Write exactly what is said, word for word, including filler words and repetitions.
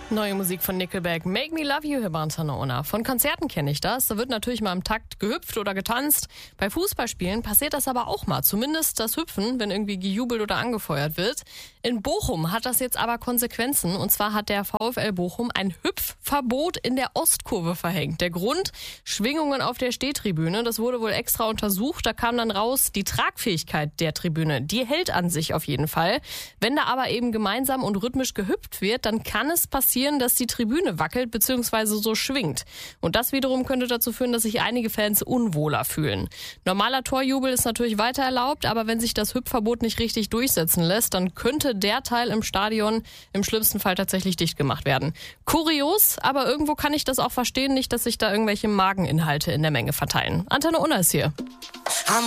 Neue Musik von Nickelback, Make Me Love You, hier bei Antenne Unna. Von Konzerten kenne ich das. Da wird natürlich mal im Takt gehüpft oder getanzt. Bei Fußballspielen passiert das aber auch mal. Zumindest das Hüpfen, wenn irgendwie gejubelt oder angefeuert wird. In Bochum hat das jetzt aber Konsequenzen. Und zwar hat der VfL Bochum ein Hüpfverbot in der Ostkurve verhängt. Der Grund? Schwingungen auf der Stehtribüne. Das wurde wohl extra untersucht. Da kam dann raus, die Tragfähigkeit der Tribüne, die hält an sich auf jeden Fall. Wenn da aber eben gemeinsam und rhythmisch gehüpft wird, dann kann es passieren, dass die Tribüne wackelt bzw. so schwingt. Und das wiederum könnte dazu führen, dass sich einige Fans unwohler fühlen. Normaler Torjubel ist natürlich weiter erlaubt, aber wenn sich das Hüpfverbot nicht richtig durchsetzen lässt, dann könnte der Teil im Stadion im schlimmsten Fall tatsächlich dicht gemacht werden. Kurios, aber irgendwo kann ich das auch verstehen, nicht, dass sich da irgendwelche Mageninhalte in der Menge verteilen. Antenne Unna ist hier.